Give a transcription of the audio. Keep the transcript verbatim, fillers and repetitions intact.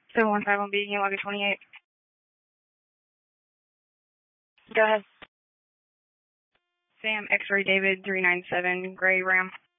seven one five one B, Logger twenty-eight. Go ahead. Sam, X-ray David, three nine seven, Gray Ram.